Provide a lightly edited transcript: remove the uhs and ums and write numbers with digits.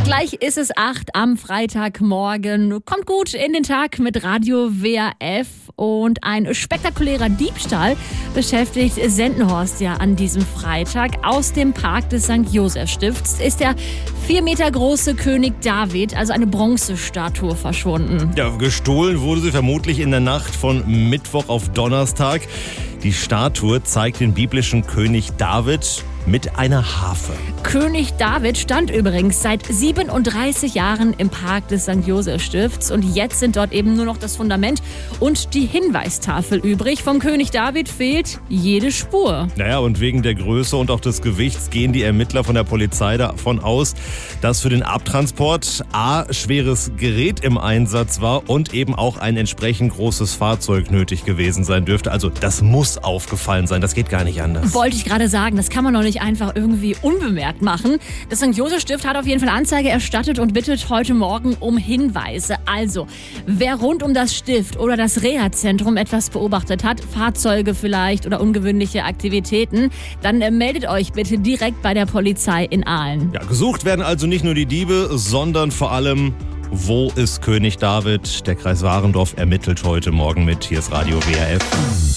Gleich ist es 8 am Freitagmorgen. Kommt gut in den Tag mit Radio WRF. Und ein spektakulärer Diebstahl beschäftigt Sendenhorst ja an diesem Freitag. Aus dem Park des St. Joseph Stifts ist der 4 Meter große König David, also eine Bronzestatue, verschwunden. Ja, gestohlen wurde sie vermutlich in der Nacht von Mittwoch auf Donnerstag. Die Statue zeigt den biblischen König David mit einer Harfe. König David stand übrigens seit 37 Jahren im Park des St. Joseph Stifts und jetzt sind dort eben nur noch das Fundament und die Hinweistafel übrig. Vom König David fehlt jede Spur. Naja, und wegen der Größe und auch des Gewichts gehen die Ermittler von der Polizei davon aus, dass für den Abtransport schweres Gerät im Einsatz war und eben auch ein entsprechend großes Fahrzeug nötig gewesen sein dürfte. Also das muss aufgefallen sein, das geht gar nicht anders. Wollte ich gerade sagen, das kann man doch nicht einfach irgendwie unbemerkt machen. Das St. Joseph Stift hat auf jeden Fall Anzeige erstattet und bittet heute Morgen um Hinweise. Also, wer rund um das Stift oder das Reha-Zentrum etwas beobachtet hat, Fahrzeuge vielleicht oder ungewöhnliche Aktivitäten, dann meldet euch bitte direkt bei der Polizei in Aalen. Ja, gesucht werden also nicht nur die Diebe, sondern vor allem, wo ist König David? Der Kreis Warendorf ermittelt heute Morgen mit. Hier ist Radio WRF.